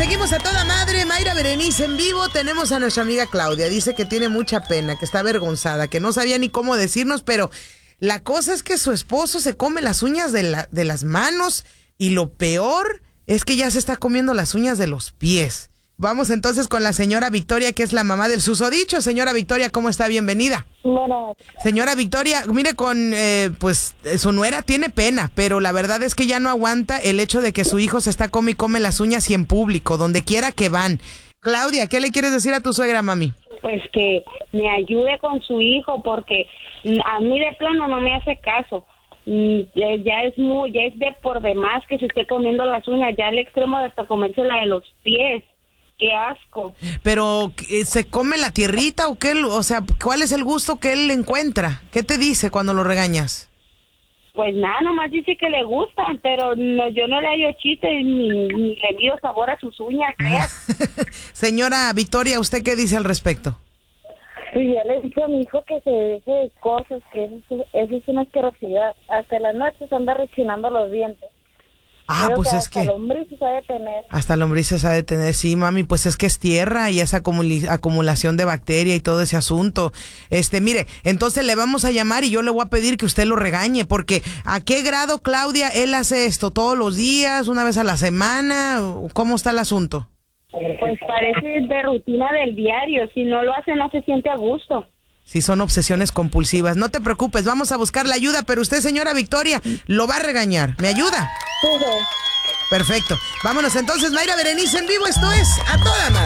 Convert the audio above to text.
Seguimos a toda madre, Mayra Berenice en vivo. Tenemos a nuestra amiga Claudia. Dice que tiene mucha pena, que está avergonzada, que no sabía ni cómo decirnos, pero la cosa es que su esposo se come las uñas de las manos y lo peor es que ya se está comiendo las uñas de los pies. Vamos entonces con la señora Victoria, que es la mamá del susodicho. Señora Victoria, ¿cómo está? Bienvenida. Bueno, Señora Victoria, mire, pues su nuera tiene pena, pero la verdad es que ya no aguanta el hecho de que su hijo se está come y come las uñas y en público, donde quiera que van. Claudia, ¿qué le quieres decir a tu suegra, mami? pues que me ayude con su hijo porque a mí de plano no me hace caso. Ya es de por demás que se esté comiendo las uñas, ya al extremo de hasta comerse la de los pies. ¡Qué asco! Pero, ¿se come la tierrita o qué? O sea, ¿cuál es el gusto que él encuentra? ¿Qué te dice cuando lo regañas? Pues nada, nomás dice que le gustan, pero no, yo no le hallo chiste ni le mido sabor a sus uñas, ¿creas? Señora Victoria, ¿usted qué dice al respecto? Pues ya le dije a mi hijo que se deje de cosas, que eso es una asquerosidad. Hasta las noches anda rechinando los dientes. Ah, creo pues que es que... hasta lombrices ha de tener. Hasta lombrices ha de tener, sí, mami, pues es que es tierra y esa acumulación de bacteria y todo ese asunto. Mire, entonces le vamos a llamar y yo le voy a pedir que usted lo regañe, porque ¿a qué grado, Claudia, él hace esto? ¿Todos los días? ¿Una vez a la semana? ¿Cómo está el asunto? Pues parece de rutina del diario. Si no lo hace, no se siente a gusto. Sí, son obsesiones compulsivas. No te preocupes, vamos a buscar la ayuda, pero usted, señora Victoria, lo va a regañar. ¿Me ayuda? Sí. Perfecto. Vámonos entonces, Mayra Berenice en vivo. Esto es A Toda Madre.